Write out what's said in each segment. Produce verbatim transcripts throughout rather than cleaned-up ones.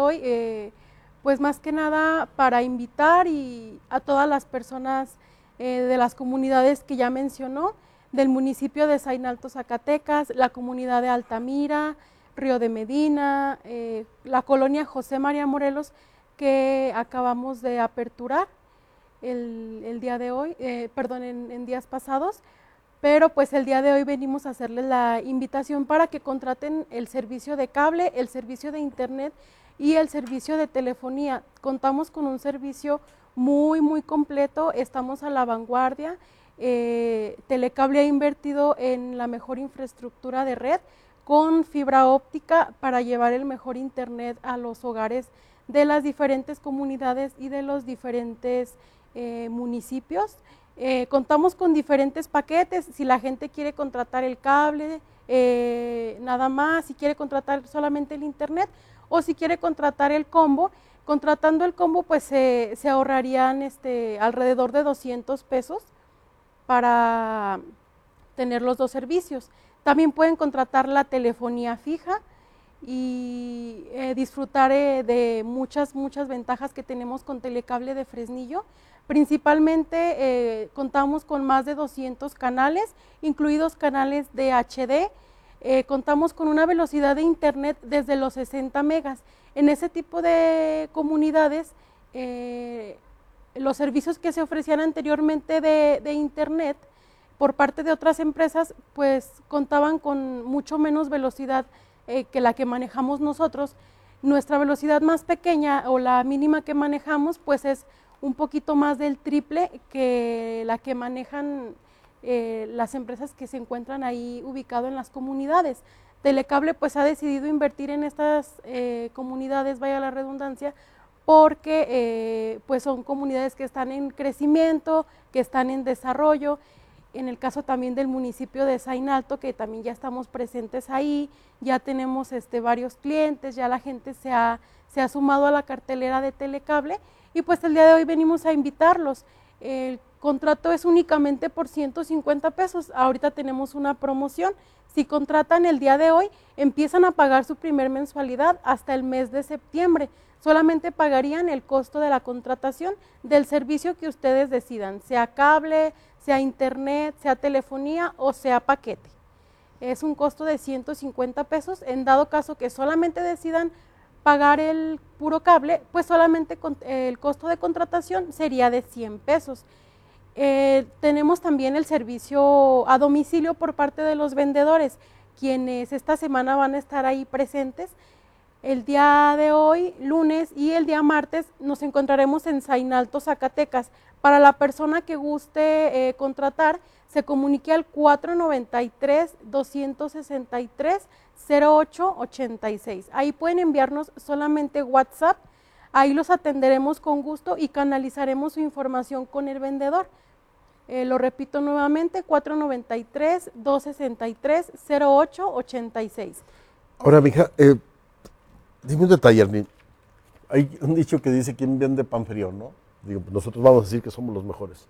hoy, eh, pues más que nada para invitar y a todas las personas eh, de las comunidades que ya mencionó, del municipio de Zainalto, Zacatecas, la comunidad de Altamira, Río de Medina, eh, la colonia José María Morelos, que acabamos de aperturar el, el día de hoy, eh, perdón, en, en días pasados, pero pues el día de hoy venimos a hacerles la invitación para que contraten el servicio de cable, el servicio de internet y el servicio de telefonía. Contamos con un servicio muy, muy completo, estamos a la vanguardia. Eh, Telecable ha invertido en la mejor infraestructura de red con fibra óptica para llevar el mejor internet a los hogares de las diferentes comunidades y de los diferentes eh, municipios. Eh, contamos con diferentes paquetes, si la gente quiere contratar el cable, eh, nada más, si quiere contratar solamente el internet o si quiere contratar el combo. Contratando el combo pues se, se ahorrarían este, alrededor de doscientos pesos para tener los dos servicios. También pueden contratar la telefonía fija y eh, disfrutar eh, de muchas, muchas ventajas que tenemos con Telecable de Fresnillo. Principalmente eh, contamos con más de doscientos canales, incluidos canales de H D. Eh, contamos con una velocidad de internet desde los sesenta megas. En ese tipo de comunidades, eh, los servicios que se ofrecían anteriormente de, de internet por parte de otras empresas, pues contaban con mucho menos velocidad eh, que la que manejamos nosotros. Nuestra velocidad más pequeña o la mínima que manejamos, pues es un poquito más del triple que la que manejan eh, las empresas que se encuentran ahí ubicado en las comunidades. Telecable pues ha decidido invertir en estas eh, comunidades, vaya la redundancia, porque eh, pues son comunidades que están en crecimiento, que están en desarrollo. En el caso también del municipio de Zainalto, que también ya estamos presentes ahí, ya tenemos este, varios clientes, ya la gente se ha, se ha sumado a la cartelera de Telecable y pues el día de hoy venimos a invitarlos. El contrato es únicamente por ciento cincuenta pesos, ahorita tenemos una promoción. Si contratan el día de hoy, empiezan a pagar su primer mensualidad hasta el mes de septiembre. Solamente pagarían el costo de la contratación del servicio que ustedes decidan, sea cable, sea internet, sea telefonía o sea paquete. Es un costo de ciento cincuenta pesos. En dado caso que solamente decidan pagar el puro cable, pues solamente con, eh, el costo de contratación sería de cien pesos. Eh, tenemos también el servicio a domicilio por parte de los vendedores, quienes esta semana van a estar ahí presentes. El día de hoy, lunes, y el día martes nos encontraremos en Zainalto, Zacatecas. Para la persona que guste eh, contratar, se comunique al cuatro noventa y tres, doscientos sesenta y tres, cero ocho ochenta y seis. Ahí pueden enviarnos solamente WhatsApp, ahí los atenderemos con gusto y canalizaremos su información con el vendedor. Eh, lo repito nuevamente, cuatro noventa y tres, doscientos sesenta y tres, cero ocho ochenta y seis. Ahora, mija, eh, dime un detalle, Armin. Hay un dicho que dice, ¿quién vende pan frío, no? Digo, pues nosotros vamos a decir que somos los mejores.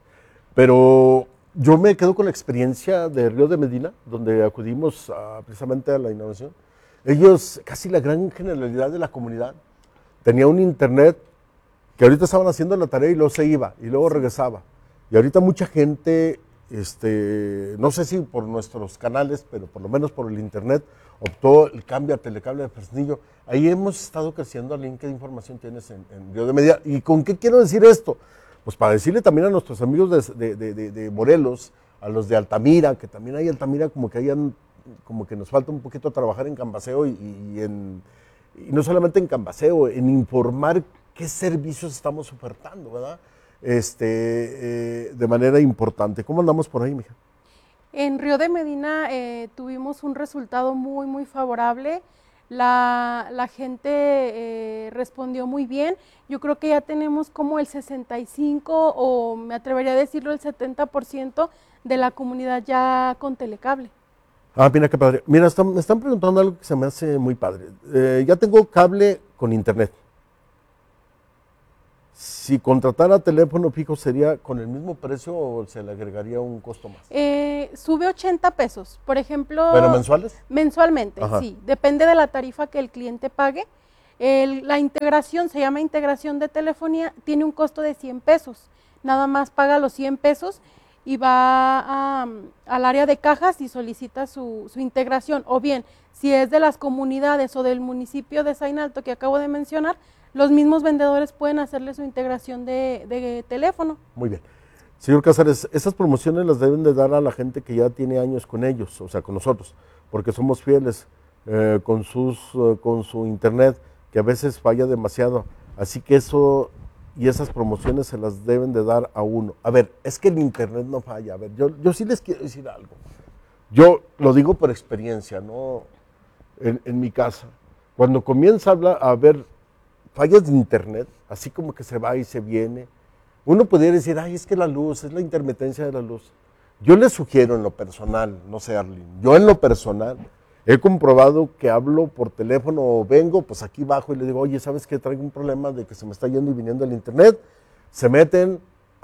Pero yo me quedo con la experiencia de Río de Medina, donde acudimos a, precisamente a la innovación. Ellos, casi la gran generalidad de la comunidad, tenía un internet que ahorita estaban haciendo la tarea y luego se iba, y luego regresaba. Y ahorita mucha gente, este, no sé si por nuestros canales, pero por lo menos por el internet, optó el cambio a Telecable de Fresnillo. Ahí hemos estado creciendo. Aline, ¿qué información tienes en, en Río de Medina? ¿Y con qué quiero decir esto? Pues para decirle también a nuestros amigos de, de, de, de Morelos, a los de Altamira, que también hay Altamira, como que hayan, como que nos falta un poquito trabajar en Cambaseo y, y, en, y no solamente en Cambaseo, en informar qué servicios estamos ofertando, ¿verdad? Este, eh, de manera importante. ¿Cómo andamos por ahí, mija? En Río de Medina eh, tuvimos un resultado muy, muy favorable. La, la gente eh, respondió muy bien. Yo creo que ya tenemos como el sesenta y cinco o me atrevería a decirlo el setenta por ciento de la comunidad ya con Telecable. Ah, mira qué padre. Mira, están, me están preguntando algo que se me hace muy padre. Eh, ya tengo cable con internet. Si contratara teléfono fijo, ¿sería con el mismo precio o se le agregaría un costo más? Eh, sube ochenta pesos, por ejemplo. ¿Pero mensuales? Mensualmente, Ajá. sí. Depende de la tarifa que el cliente pague. El, la integración, se llama integración de telefonía, tiene un costo de cien pesos, nada más paga los cien pesos y va a, al área de cajas y solicita su, su integración, o bien, si es de las comunidades o del municipio de Zainalto que acabo de mencionar, los mismos vendedores pueden hacerle su integración de, de teléfono. Muy bien. Señor Cázares, esas promociones las deben de dar a la gente que ya tiene años con ellos, o sea, con nosotros, porque somos fieles eh, con, sus, eh, con su internet, que a veces falla demasiado. Así que eso y esas promociones se las deben de dar a uno. A ver, es que el internet no falla. A ver, yo, yo sí les quiero decir algo. Yo lo digo por experiencia, ¿no? En, en mi casa, cuando comienza a, hablar, a haber fallas de internet, así como que se va y se viene, uno podría decir, ay, es que la luz, es la intermitencia de la luz. Yo les sugiero en lo personal, no sé, Arlene, yo en lo personal he comprobado que hablo por teléfono o vengo, pues aquí bajo y le digo, oye, ¿sabes qué? Traigo un problema de que se me está yendo y viniendo el internet. Se meten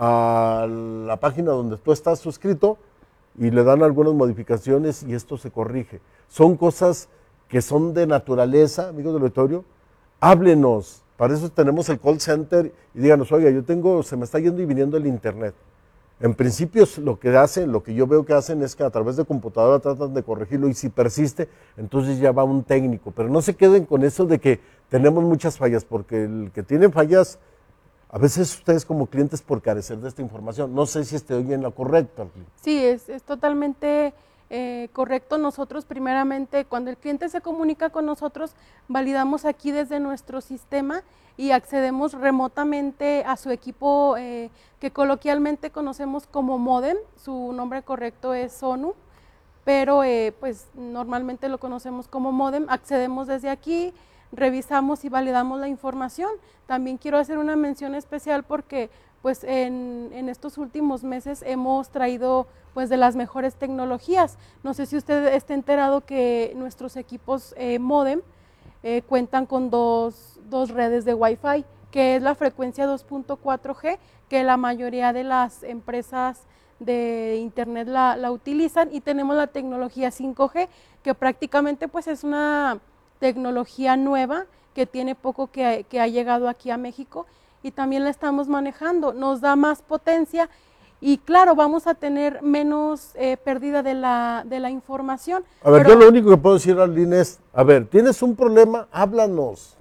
a la página donde tú estás suscrito y le dan algunas modificaciones y esto se corrige. Son cosas que son de naturaleza, amigos del auditorio. Háblenos, para eso tenemos el call center y díganos, oiga, yo tengo, se me está yendo y viniendo el internet. En principio lo que hacen, lo que yo veo que hacen es que a través de computadora tratan de corregirlo y si persiste, entonces ya va un técnico. Pero no se queden con eso de que tenemos muchas fallas, porque el que tiene fallas, a veces ustedes como clientes por carecer de esta información. No sé si estoy en lo correcto. Sí, es, es totalmente eh, correcto. Nosotros primeramente, cuando el cliente se comunica con nosotros, validamos aquí desde nuestro sistema y accedemos remotamente a su equipo eh, que coloquialmente conocemos como módem, su nombre correcto es SONU, pero eh, pues normalmente lo conocemos como módem. Accedemos desde aquí, revisamos y validamos la información. También quiero hacer una mención especial porque pues en, en estos últimos meses hemos traído pues de las mejores tecnologías. No sé si usted está enterado que nuestros equipos eh, módem eh, cuentan con dos, dos redes de Wi-Fi, que es la frecuencia dos punto cuatro G, que la mayoría de las empresas de internet la, la utilizan, y tenemos la tecnología cinco G, que prácticamente pues es una tecnología nueva que tiene poco que, que ha llegado aquí a México y también la estamos manejando. Nos da más potencia y claro, vamos a tener menos eh, pérdida de la, de la información. A ver, pero... yo lo único que puedo decir, Arlene, es, a ver, ¿tienes un problema? Háblanos,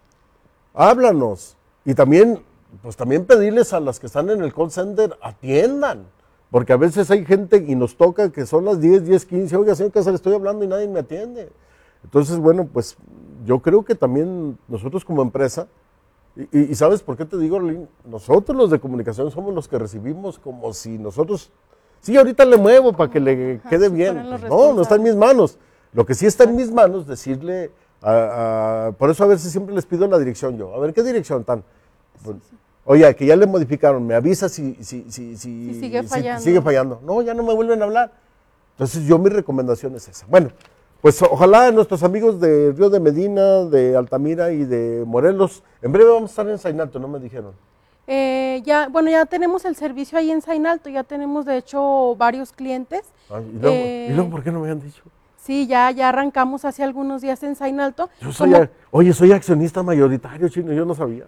háblanos. Y también, pues también pedirles a las que están en el call center, atiendan, porque a veces hay gente y nos toca que son las diez, diez, quince, oiga, señor Cázares, estoy hablando y nadie me atiende. Entonces, bueno, pues yo creo que también nosotros como empresa, y, y, y ¿sabes por qué te digo, Arlene? Nosotros los de comunicación somos los que recibimos como si nosotros, sí, ahorita le muevo para que le quede Ajá, bien. Pues no, no está en mis manos. Lo que sí está en mis manos, decirle, a, a, por eso a veces siempre les pido la dirección yo. A ver, ¿qué dirección tan? Pues, sí, sí. Oye, que ya le modificaron, me avisa si, si, si, si, si, sigue, fallando. si sigue fallando. No, ya no me vuelven a hablar. Entonces yo mi recomendación es esa. Bueno, pues ojalá nuestros amigos de Río de Medina, de Altamira y de Morelos, en breve vamos a estar en Zainalto, ¿no me dijeron? Eh, ya, bueno, ya tenemos el servicio ahí en Zainalto, ya tenemos de hecho varios clientes. Ah, ¿y, luego, eh, ¿Y luego por qué no me han dicho? Sí, ya, ya arrancamos hace algunos días en Zainalto. Yo soy, a, oye, soy accionista mayoritario, Chino, yo no sabía.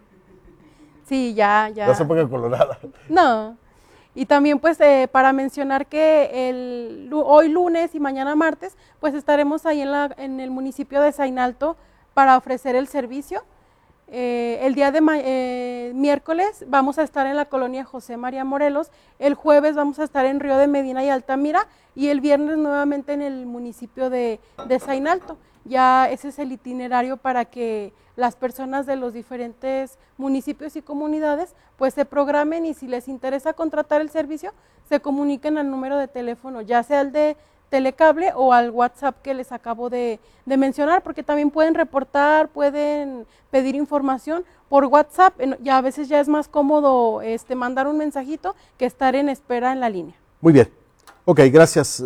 Sí, ya, ya. Ya se ponga colorada. No. Y también pues eh, para mencionar que el, hoy lunes y mañana martes pues estaremos ahí en, la, en el municipio de Zainalto para ofrecer el servicio. Eh, el día de eh, miércoles vamos a estar en la colonia José María Morelos, el jueves vamos a estar en Río de Medina y Altamira y el viernes nuevamente en el municipio de, de Zainalto. Ya ese es el itinerario para que las personas de los diferentes municipios y comunidades pues se programen y si les interesa contratar el servicio se comuniquen al número de teléfono, ya sea el de Telecable o al WhatsApp que les acabo de, de mencionar, porque también pueden reportar, pueden pedir información por WhatsApp, ya a veces ya es más cómodo este, mandar un mensajito que estar en espera en la línea. Muy bien, ok, gracias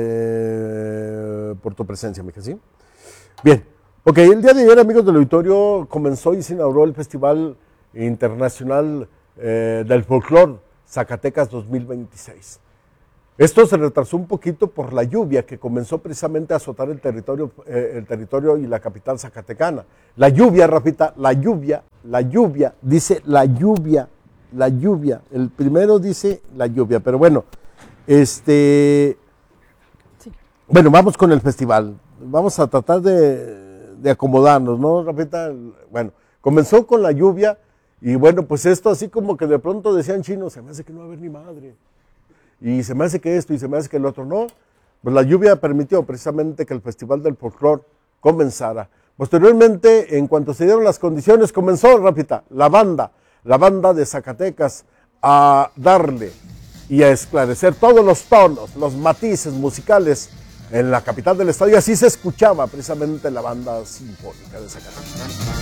eh, por tu presencia, mija, ¿sí? Bien, ok, el día de ayer, amigos del auditorio, comenzó y se inauguró el Festival Internacional eh, del Folclor Zacatecas dos mil veintiséis. Esto se retrasó un poquito por la lluvia que comenzó precisamente a azotar el territorio, eh, el territorio y la capital zacatecana. La lluvia, Rafita, la lluvia, la lluvia, dice la lluvia, la lluvia. El primero dice la lluvia, pero bueno, este, sí. Bueno, vamos con el festival. Vamos a tratar de, de acomodarnos, ¿no, Rafita? Bueno, comenzó con la lluvia y bueno, pues esto así como que de pronto decían chinos, se me hace que no va a haber ni madre. Y se me hace que esto y se me hace que el otro no. Pues la lluvia permitió precisamente que el Festival del Folclor comenzara. Posteriormente, en cuanto se dieron las condiciones, comenzó, Rafita, la banda, la banda de Zacatecas a darle y a esclarecer todos los tonos, los matices musicales en la capital del estado. Y así se escuchaba precisamente la banda sinfónica de Zacatecas.